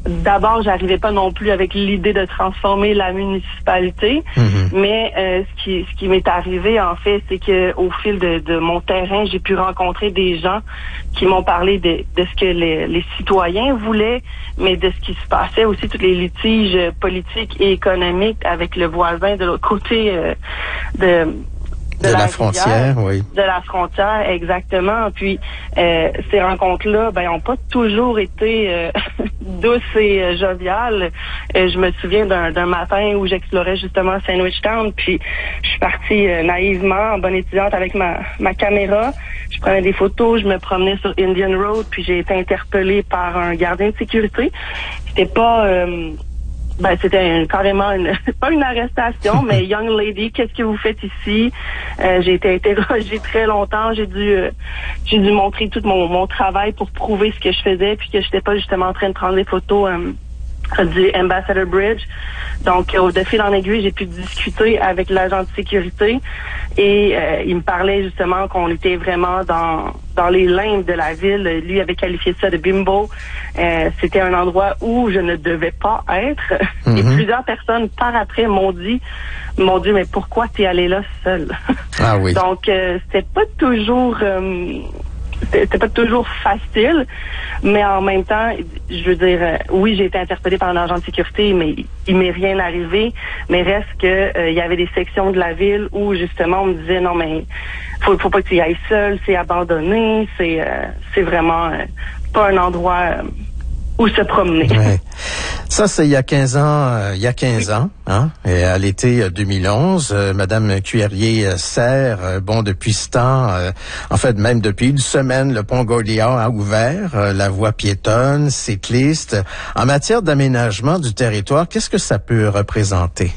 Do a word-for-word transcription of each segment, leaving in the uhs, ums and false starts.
d'abord, j'arrivais pas non plus avec l'idée de transformer la municipalité, mm-hmm. mais euh, ce qui ce qui m'est arrivé en fait, c'est que au fil de, de mon terrain, j'ai pu rencontrer des gens qui m'ont parlé de, de ce que les, les citoyens voulaient, mais de ce qui se passait aussi, tous les litiges politiques et économiques avec le voisin de l'autre côté euh, de De, de la, la frontière, oui. De la frontière, exactement. Puis euh, ces rencontres-là, ben, ont pas toujours été euh, douces et euh, joviales. Euh, je me souviens d'un, d'un matin où j'explorais justement Sandwich Town, puis je suis partie euh, naïvement, en bonne étudiante, avec ma, ma caméra. Je prenais des photos, je me promenais sur Indian Road, puis j'ai été interpellée par un gardien de sécurité. C'était pas... Euh, Ben, c'était une, carrément une, pas une arrestation, mais young lady, qu'est-ce que vous faites ici? Euh, j'ai été interrogée très longtemps. J'ai dû, euh, j'ai dû montrer tout mon, mon travail pour prouver ce que je faisais, puis que j'étais pas justement en train de prendre des photos euh, du Ambassador Bridge. Donc, au de fil en aiguille, j'ai pu discuter avec l'agent de sécurité et euh, il me parlait justement qu'on était vraiment dans dans les limbes de la ville. Lui avait qualifié ça de bimbo. Euh, c'était un endroit où je ne devais pas être. Mm-hmm. Et plusieurs personnes par après m'ont dit, m'ont dit, mais pourquoi t'es allé là seule? Ah oui. Donc, euh, c'était pas toujours... Euh, C'était pas toujours facile, mais en même temps, je veux dire, euh, oui, j'ai été interpellée par un agent de sécurité, mais il m'est rien arrivé. Mais reste que euh, il y avait des sections de la ville où justement on me disait non mais faut, faut pas que tu y ailles seul, c'est abandonné, c'est euh, c'est vraiment euh, pas un endroit euh, où se promener. Ouais. Ça, c'est il y a quinze ans, euh, il y a quinze ans, hein, et à l'été deux mille onze, euh, Madame Cuillerrier-Serre, euh, bon, depuis ce temps, euh, en fait, même depuis une semaine, le pont Gauguin a ouvert, euh, la voie piétonne, cycliste. En matière d'aménagement du territoire, qu'est-ce que ça peut représenter?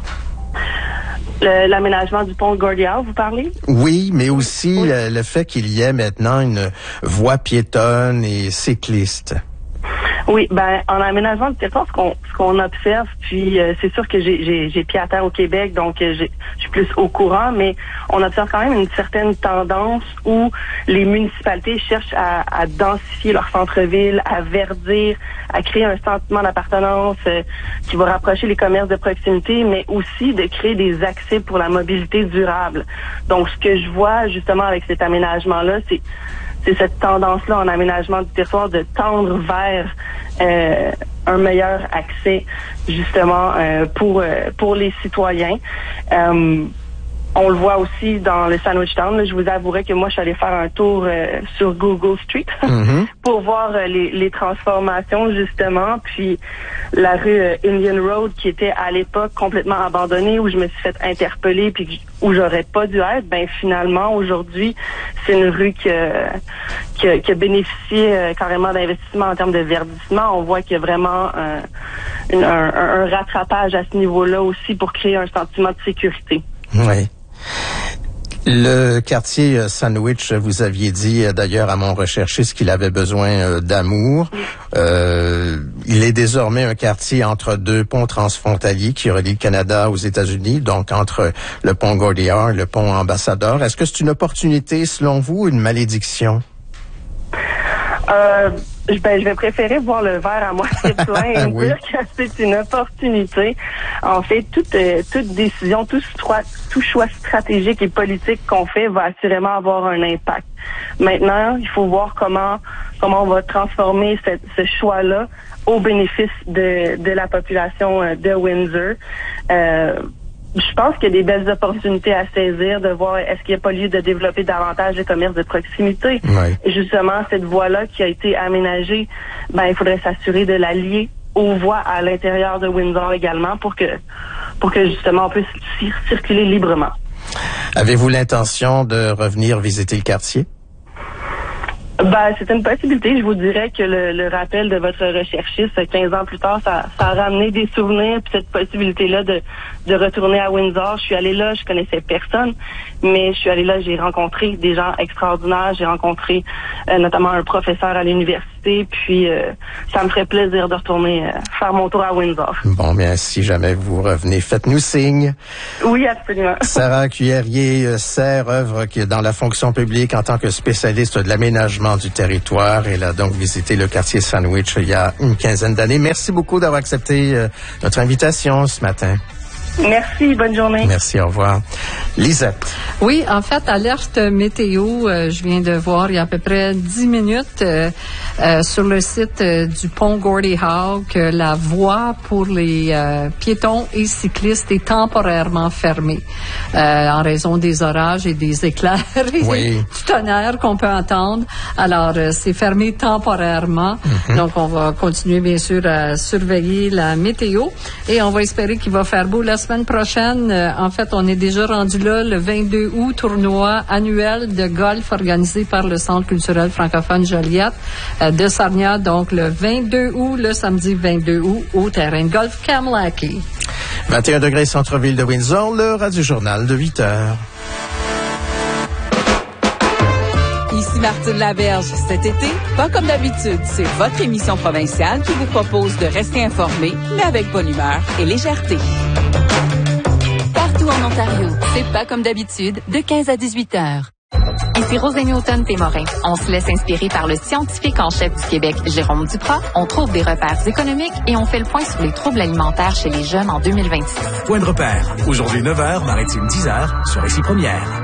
Le, l'aménagement du pont Gauguin, vous parlez? Oui, mais aussi oui. Le, le fait qu'il y ait maintenant une voie piétonne et cycliste. Oui, ben en aménagement du territoire, ce qu'on ce qu'on observe, puis euh, c'est sûr que j'ai j'ai j'ai pied à terre au Québec, donc euh, j'ai, je suis plus au courant, mais on observe quand même une certaine tendance où les municipalités cherchent à, à densifier leur centre-ville, à verdir, à créer un sentiment d'appartenance euh, qui va rapprocher les commerces de proximité, mais aussi de créer des accès pour la mobilité durable. Donc ce que je vois justement avec cet aménagement-là, c'est c'est cette tendance-là en aménagement du territoire de tendre vers euh, un meilleur accès justement euh, pour euh, pour les citoyens. Euh, on le voit aussi dans le Sandwich Town. Là, je vous avouerai que moi, je suis allée faire un tour euh, sur Google Street mm-hmm. pour voir euh, les, les transformations, justement. Puis la rue euh, Indian Road, qui était à l'époque complètement abandonnée, où je me suis fait interpeller, puis où j'aurais pas dû être, ben finalement, aujourd'hui, c'est une rue qui, euh, qui, a, qui a bénéficié euh, carrément d'investissement en termes de verdissement. On voit qu'il y a vraiment euh, une, un, un rattrapage à ce niveau-là aussi pour créer un sentiment de sécurité. Oui. Le quartier Sandwich, vous aviez dit d'ailleurs à mon recherchiste qu'il avait besoin d'amour. Euh, il est désormais un quartier entre deux ponts transfrontaliers qui relient le Canada aux États-Unis, donc entre le pont Gauguin et le pont Ambassador. Est-ce que c'est une opportunité selon vous ou une malédiction? Euh, ben, je vais préférer voir le verre à moitié plein et oui. dire que c'est une opportunité. En fait, toute, euh, toute décision, tout, tout choix stratégique et politique qu'on fait va assurément avoir un impact. Maintenant, il faut voir comment comment on va transformer cette, ce choix-là au bénéfice de, de la population de Windsor. Euh, Je pense qu'il y a des belles opportunités à saisir, de voir est-ce qu'il n'y a pas lieu de développer davantage de commerces de proximité. Oui. Et justement, cette voie-là qui a été aménagée, ben il faudrait s'assurer de la lier aux voies à l'intérieur de Windsor également pour que pour que justement on puisse circuler librement. Avez-vous l'intention de revenir visiter le quartier? Ben, c'est une possibilité. Je vous dirais que le, le rappel de votre recherchiste quinze ans plus tard, ça, ça a ramené des souvenirs, puis cette possibilité-là de, de retourner à Windsor. Je suis allée là, je connaissais personne, mais je suis allée là, j'ai rencontré des gens extraordinaires. J'ai rencontré euh, notamment un professeur à l'université visiter, puis euh, ça me ferait plaisir de retourner euh, faire mon tour à Windsor. Bon, bien, si jamais vous revenez, faites-nous signe. Oui, absolument. Sarah Cuillerier-Serre œuvre dans la fonction publique en tant que spécialiste de l'aménagement du territoire. Elle a donc visité le quartier Sandwich il y a une quinzaine d'années. Merci beaucoup d'avoir accepté euh, notre invitation ce matin. Merci, bonne journée. Merci, au revoir. Lisette. Oui, en fait, alerte météo, euh, je viens de voir il y a à peu près dix minutes euh, euh, sur le site euh, du pont Gordie Howe que la voie pour les euh, piétons et cyclistes est temporairement fermée euh, en raison des orages et des éclairs et oui. du tonnerre qu'on peut entendre. Alors, euh, c'est fermé temporairement. Mm-hmm. Donc, on va continuer, bien sûr, à surveiller la météo et on va espérer qu'il va faire beau la semaine prochaine. Euh, en fait, on est déjà rendu là le vingt-deux août, tournoi annuel de golf organisé par le Centre culturel francophone Joliette euh, de Sarnia. Donc, le vingt-deux août, le samedi vingt-deux août, au terrain de golf Kamlaki. vingt et un degrés centre-ville de Windsor, le Radio-Journal de huit heures. Ici Martine Laberge. Cet été, pas comme d'habitude, c'est votre émission provinciale qui vous propose de rester informé, mais avec bonne humeur et légèreté. Partout en Ontario, c'est pas comme d'habitude, de quinze à dix-huit heures. Ici Rosée Newton Témorin. On se laisse inspirer par le scientifique en chef du Québec, Jérôme Duprat. On trouve des repères économiques et on fait le point sur les troubles alimentaires chez les jeunes en deux mille vingt-six. Point de repère. Aujourd'hui neuf heures, maritime dix heures, sur Ici Première.